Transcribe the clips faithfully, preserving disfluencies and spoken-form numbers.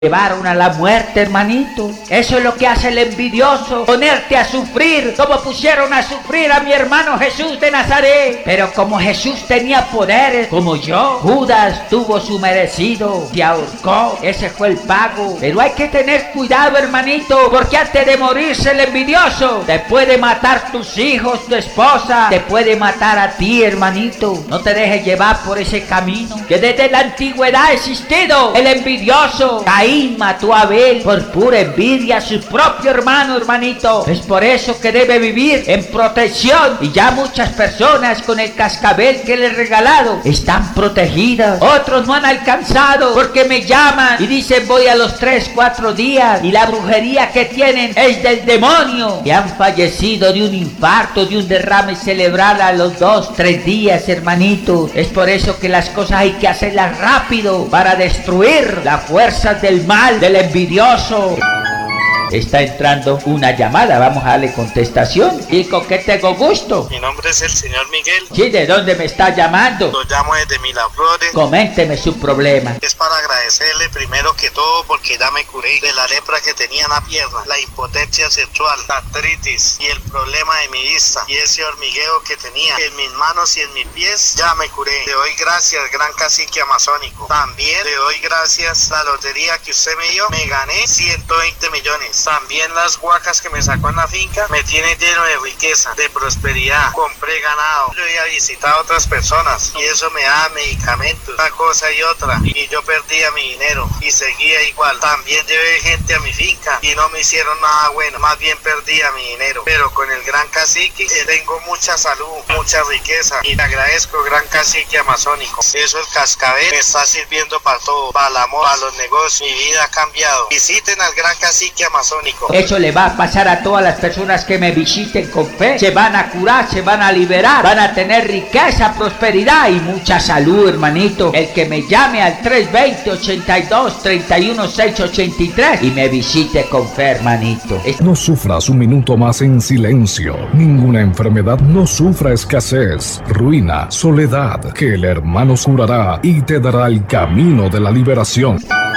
llevaron a la muerte, hermanito. Eso es lo que hace el envidioso, ponerte a sufrir, como pusieron a sufrir a mi hermano Jesús de Nazaret. Pero como Jesús tenía poderes, como yo, Judas tuvo su merecido, se ahorcó, ese fue el pago. Pero hay que tener cuidado, hermanito, porque antes de morirse el envidioso, te puede matar tus hijos, tu esposa, te puede matar a ti, hermanito. No te dejes llevar por ese camino, que desde la antigüedad ha existido el envidioso. Caín mató a Abel por pura envidia a su propio hermano, hermanito. Es por eso que debe vivir en protección. Y ya muchas personas con el cascabel que le he regalado están protegidas. Otros no han alcanzado porque me llaman y dicen voy a los tres, cuatro días y la brujería que tienen es del demonio. Y han fallecido de un infarto, de un derrame cerebral a los dos, tres días, hermanito. Es por eso que las cosas hay que hacerlas rápido para destruir las fuerzas del mal, del envidioso. Está entrando una llamada, vamos a darle contestación. ¿Y con qué tengo gusto? Mi nombre es el señor Miguel. Sí, ¿de dónde me está llamando? Lo llamo desde Miraflores. Coménteme su problema. Es para agradecerle primero que todo porque ya me curé de la lepra que tenía en la pierna, la impotencia sexual, la artritis y el problema de mi vista y ese hormigueo que tenía en mis manos y en mis pies. Ya me curé. Le doy gracias, gran cacique amazónico. También le doy gracias a la lotería que usted me dio. Me gané ciento veinte millones. También las guacas que me sacó en la finca me tienen lleno de riqueza, de prosperidad. Compré ganado. Yo iba a visitar a otras personas y eso me da medicamentos, una cosa y otra. Y yo perdía mi dinero y seguía igual. También llevé gente a mi finca y no me hicieron nada bueno. Más bien perdía mi dinero. Pero con el gran cacique eh, tengo mucha salud, mucha riqueza. Y le agradezco, gran cacique amazónico. Eso el cascabel me está sirviendo para todo, para el amor, para los negocios. Mi vida ha cambiado. Visiten al gran cacique amazónico. Eso le va a pasar a todas las personas que me visiten con fe. Se van a curar, se van a liberar, van a tener riqueza, prosperidad y mucha salud, hermanito. El que me llame al tres veinte, ochenta y dos, treinta y uno, seiscientos ochenta y tres y me visite con fe, hermanito. No sufras un minuto más en silencio. Ninguna enfermedad no sufra escasez, ruina, soledad, que el hermano curará y te dará el camino de la liberación.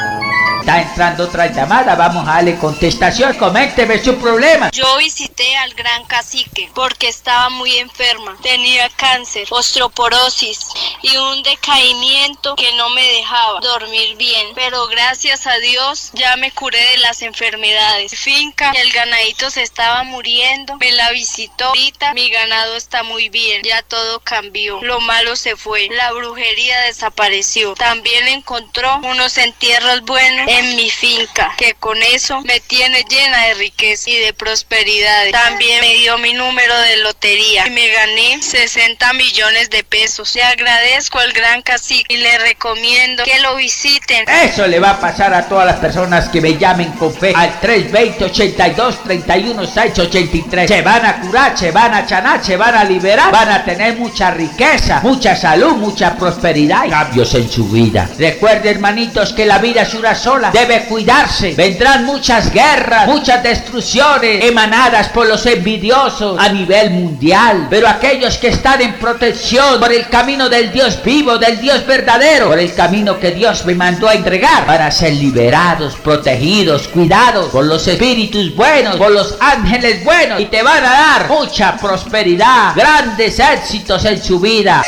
Está entrando otra llamada, vamos a darle contestación, coménteme su problema. Yo visité al gran cacique porque estaba muy enferma, tenía cáncer, osteoporosis y un decaimiento que no me dejaba dormir bien, pero gracias a Dios ya me curé de las enfermedades. Mi finca, el ganadito se estaba muriendo, me la visitó, ahorita mi ganado está muy bien, ya todo cambió, lo malo se fue, la brujería desapareció, también encontró unos entierros buenos en mi finca, que con eso me tiene llena de riqueza y de prosperidad. También me dio mi número de lotería y me gané sesenta millones de pesos. Le agradezco al gran cacique y le recomiendo que lo visiten. Eso le va a pasar a todas las personas que me llamen con fe al tres veinte, ochenta y dos, treinta y uno, seiscientos ochenta y tres. Se van a curar, se van a sanar, se van a liberar, van a tener mucha riqueza, mucha salud, mucha prosperidad y cambios en su vida. Recuerden, hermanitos, que la vida es una sola. Debe cuidarse. Vendrán muchas guerras, muchas destrucciones emanadas por los envidiosos a nivel mundial. Pero aquellos que están en protección por el camino del Dios vivo, del Dios verdadero, por el camino que Dios me mandó a entregar, van a ser liberados, protegidos, cuidados por los espíritus buenos, por los ángeles buenos, y te van a dar mucha prosperidad, grandes éxitos en su vida.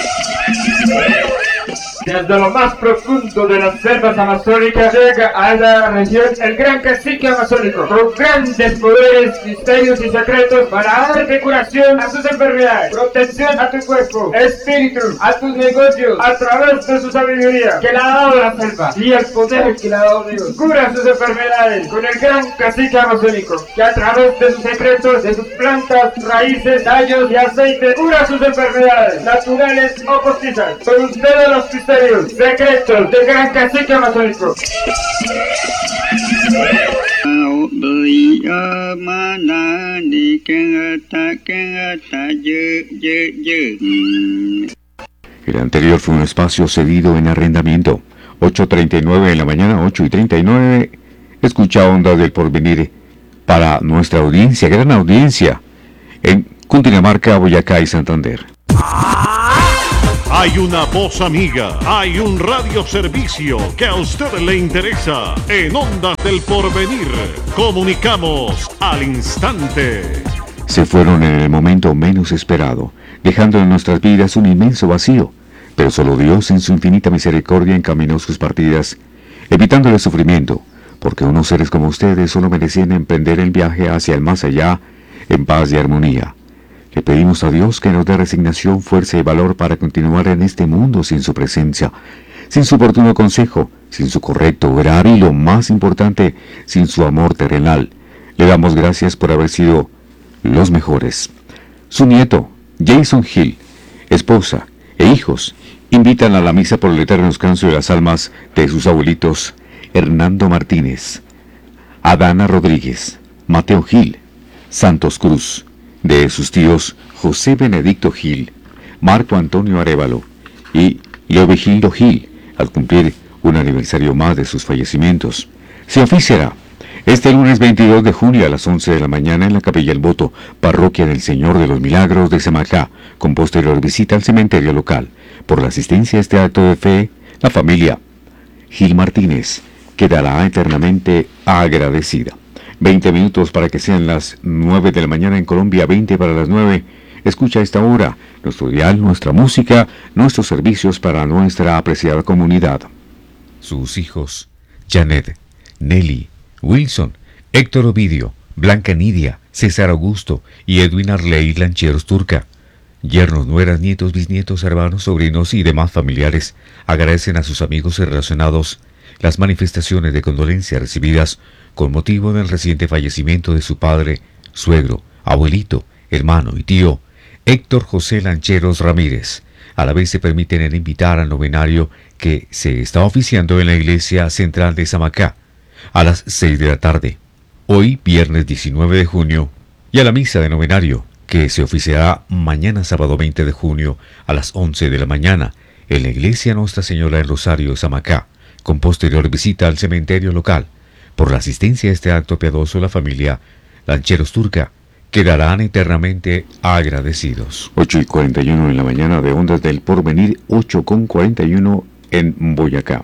Desde lo más profundo de las selvas amazónicas llega a la región el gran cacique amazónico, con grandes poderes, misterios y secretos para darte curación a tus enfermedades, protección a tu cuerpo, espíritu, a tus negocios, a través de su sabiduría que le ha dado la selva y el poder que le ha dado Dios. Cura sus enfermedades con el gran cacique amazónico, que a través de sus secretos, de sus plantas, raíces, tallos y aceites, cura sus enfermedades, naturales o postizas. Con ustedes los misterios secretos del gran cacique amazónico. El anterior fue un espacio cedido en arrendamiento. ocho treinta y nueve de la mañana, ocho y treinta y nueve. Escucha Onda del Porvenir para nuestra audiencia, gran audiencia en Cundinamarca, Boyacá y Santander. Hay una voz amiga, hay un radioservicio que a usted le interesa. En Ondas del Porvenir, comunicamos al instante. Se fueron en el momento menos esperado, dejando en nuestras vidas un inmenso vacío, pero solo Dios en su infinita misericordia encaminó sus partidas, evitándole sufrimiento, porque unos seres como ustedes solo merecían emprender el viaje hacia el más allá en paz y armonía. Le pedimos a Dios que nos dé resignación, fuerza y valor para continuar en este mundo sin su presencia, sin su oportuno consejo, sin su correcto orar y, lo más importante, sin su amor terrenal. Le damos gracias por haber sido los mejores. Su nieto, Jason Hill, esposa e hijos invitan a la misa por el eterno descanso de las almas de sus abuelitos Hernando Martínez, Adana Rodríguez, Mateo Gil, Santos Cruz, de sus tíos José Benedicto Gil, Marco Antonio Arévalo y Leovigildo Gil, al cumplir un aniversario más de sus fallecimientos. Se oficiará este lunes veintidós de junio a las once de la mañana en la Capilla El Voto, Parroquia del Señor de los Milagros de Samacá, con posterior visita al cementerio local. Por la asistencia a este acto de fe, la familia Gil Martínez quedará eternamente agradecida. veinte minutos para que sean las nueve de la mañana en Colombia, veinte para las nueve. Escucha a esta hora nuestro dial, nuestra música, nuestros servicios para nuestra apreciada comunidad. Sus hijos, Janet, Nelly, Wilson, Héctor Ovidio, Blanca Nidia, César Augusto y Edwin Arley Lancheros Turca. Yernos, nueras, nietos, bisnietos, hermanos, sobrinos y demás familiares agradecen a sus amigos y relacionados las manifestaciones de condolencia recibidas con motivo del reciente fallecimiento de su padre, suegro, abuelito, hermano y tío, Héctor José Lancheros Ramírez. A la vez se permiten el invitar al novenario que se está oficiando en la Iglesia Central de Samacá a las seis de la tarde, hoy viernes diecinueve de junio, y a la misa de novenario que se oficiará mañana sábado veinte de junio a las once de la mañana en la Iglesia Nuestra Señora del Rosario de Samacá, con posterior visita al cementerio local. Por la asistencia a este acto piadoso, la familia Lancheros Turca quedarán eternamente agradecidos. ocho y cuarenta y uno en la mañana de Ondas del Porvenir, ocho con cuarenta y uno en Boyacá.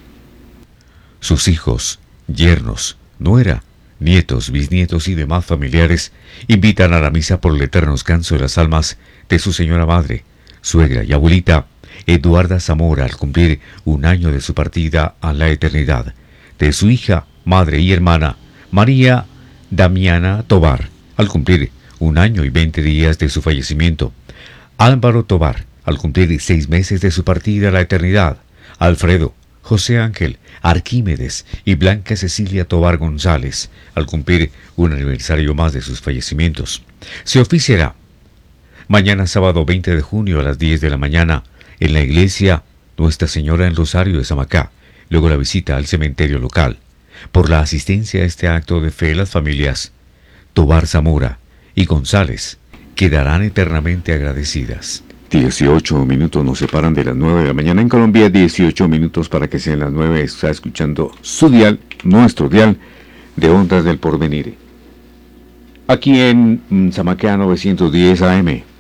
Sus hijos, yernos, nuera, nietos, bisnietos y demás familiares invitan a la misa por el eterno descanso de las almas de su señora madre, suegra y abuelita, Eduarda Zamora, al cumplir un año de su partida a la eternidad, de su hija, madre y hermana, María Damiana Tobar, al cumplir un año y veinte días de su fallecimiento, Álvaro Tobar, al cumplir seis meses de su partida a la eternidad, Alfredo, José Ángel, Arquímedes y Blanca Cecilia Tobar González, al cumplir un aniversario más de sus fallecimientos. Se oficiará mañana sábado veinte de junio a las diez de la mañana en la Iglesia Nuestra Señora del Rosario de Samacá, luego la visita al cementerio local. Por la asistencia a este acto de fe, las familias Tobar Zamora y González quedarán eternamente agradecidas. dieciocho minutos nos separan de las nueve de la mañana en Colombia, dieciocho minutos para que sean las nueve. Está escuchando su dial, nuestro dial de Ondas del Porvenir. Aquí en Samacá novecientos diez A M.